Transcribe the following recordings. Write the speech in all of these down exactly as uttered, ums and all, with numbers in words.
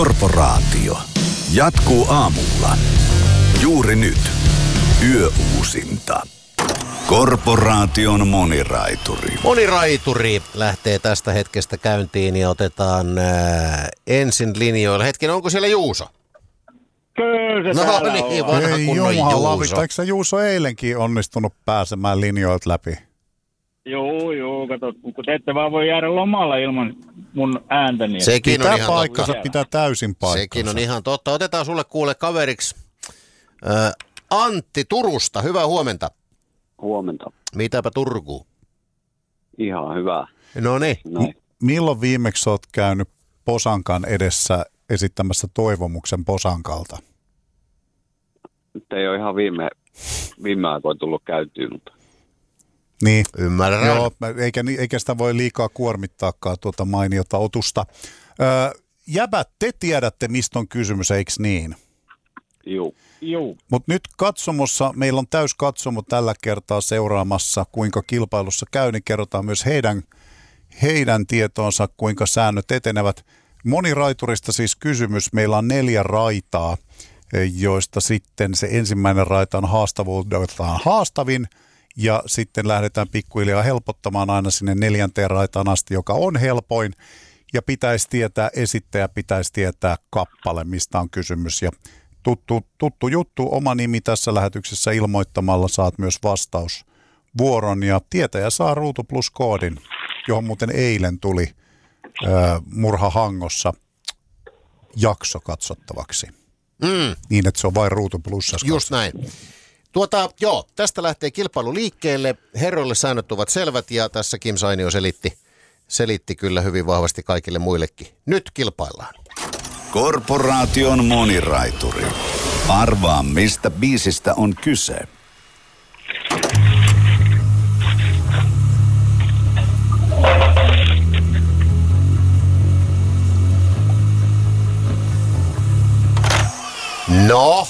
Korporaatio jatkuu aamulla. Juuri nyt. Yöuusinta. Korporaation moniraituri. Moniraituri lähtee tästä hetkestä käyntiin ja otetaan ää, ensin linjoille. Hetken, onko siellä Juuso? Kyllä se No täällä niin, on. vanha Ei kunnon jumalauta, Juuso. eikö sä Juuso eilenkin onnistunut pääsemään linjoilta läpi? Joo, joo, kato, kun te ette vaan voi jäädä lomalla ilman mun ääntäni. Sekin on Pitää ihan paikkansa, totta. pitää täysin paikkansa. Sekin on ihan totta. Otetaan sulle kuule kaveriksi ää, Antti Turusta. Hyvää huomenta. Huomenta. Mitäpä Turkuun? Ihan hyvä. No niin. Näin. Milloin viimeksi oot käynyt Posankan edessä esittämässä toivomuksen Posankalta? Nyt ei ole ihan viime, viime aikoina tullut käytyä, mutta Niin. Ymmärrän. Joo, eikä, eikä sitä voi liikaa kuormittaakaan tuota mainiota otusta. Öö, jäbät, te tiedätte, mistä on kysymys, eikö niin? juu. Joo. Mutta nyt katsomossa, meillä on täys katsomo tällä kertaa seuraamassa, kuinka kilpailussa käy, niin kerrotaan myös heidän, heidän tietoonsa, kuinka säännöt etenevät. Moniraiturista siis kysymys. Meillä on neljä raitaa, joista sitten se ensimmäinen raita on haastavuudeltaan haastavin, ja sitten lähdetään pikkuhiljaa helpottamaan aina sinne neljänteen raitaan asti, joka on helpoin, ja pitäisi tietää, esittäjä pitäisi tietää kappale, mistä on kysymys, ja tuttu, tuttu juttu, oma nimi tässä lähetyksessä ilmoittamalla saat myös vastausvuoron, ja tietäjä saa Ruutu Plus -koodin, johon muuten eilen tuli ää, Murha Hangossa jakso katsottavaksi, Mm, niin että se on vain Ruutu Plusassa. just näin. Tuota, joo, tästä lähtee kilpailu liikkeelle. Herroille säännöt ovat selvät ja tässä Kim Sainio selitti, selitti kyllä hyvin vahvasti kaikille muillekin. Nyt kilpaillaan. Korporaation moniraituri. Arvaa, mistä biisistä on kyse. No,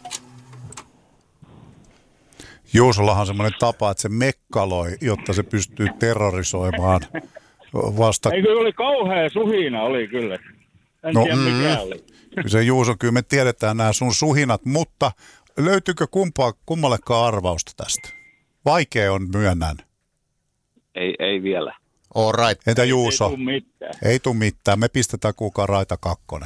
Juusollahan on semmoinen tapa, että se mekkaloi, jotta se pystyy terrorisoimaan vasta. Eikö oli kauhea suhina, oli kyllä. En No, tiedä mikä oli. Se Juuso, kyllä me tiedetään nämä sun suhinat, mutta löytyykö kumpaa, kummallekaan arvausta tästä? Vaikea on, myönnän. Ei, ei vielä. all right. Entä Ei Juuso? tuu mitään. Ei tule mitään. Me pistetään kukaan raita kakkonen.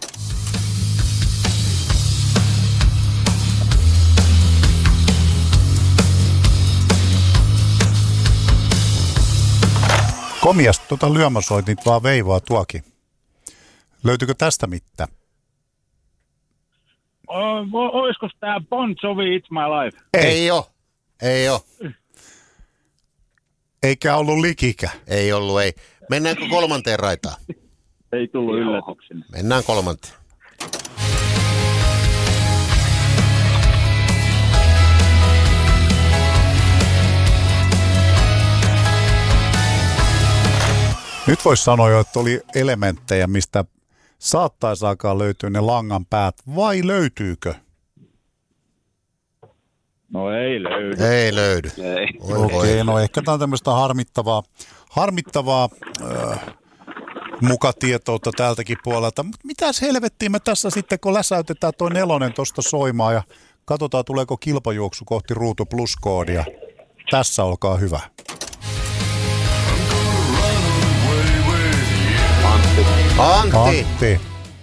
Komias, tuota lyömäsoitit vaan veivaa tuokin. Löytyykö tästä mitään? O- o- oiskos tää Bon Jovi It's My Life? Ei, ei oo. Ei oo. Eikä ollut likikä. Ei ollut, ei. Mennäänkö kolmanteen raitaan? Ei tullut Joo. yllätyksenä. Mennään kolmanteen. Nyt voisi sanoa jo, että oli elementtejä, mistä saattaisi alkaa löytyä ne langan päät, vai löytyykö? No ei löydy. Ei löydy. Ei. Oi, Okei, voi. okay, no ehkä tämä on tämmöistä harmittavaa, harmittavaa äh, mukatietoutta tältäkin puolelta. Mutta mitäs helvettiä me tässä sitten, kun läsäytetään toi nelonen tuosta soimaan ja katsotaan, tuleeko kilpajuoksu kohti Ruutu Plus -koodia. Tässä olkaa hyvä. Antti. Antti. Antti.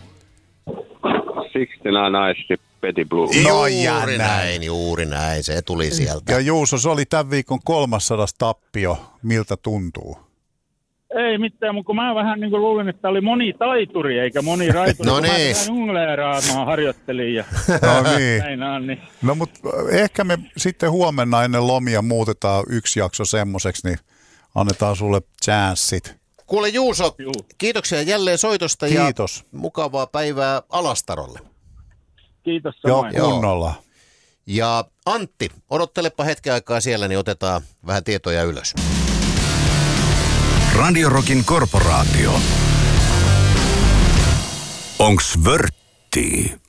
sixty-nine Ice Petty Blue. No Juuri ja näin. näin. juuri näin. Se tuli sieltä. Ja Juuso, se oli tämän viikon kolmassadas tappio. Miltä tuntuu? Ei mitään, mutta kun mä vähän niin kuin luulin, että oli moni taituri eikä moni raituri. No kun mä niin. tähän jungleeraamaan harjoittelin ja No niin. näin on, niin No mutta ehkä me sitten huomenna ennen lomia muutetaan yksi jakso semmoiseksi, niin annetaan sulle chanssit. Kuule Juuso, Juu. kiitoksia jälleen soitosta Kiitos. ja mukavaa päivää Alastarolle. kiitos Joo, samoin. Joo. kunnolla. Ja Antti, odottelepa hetken aikaa siellä, niin otetaan vähän tietoja ylös. Radio Rockin Korporaatio. Onks vörttii?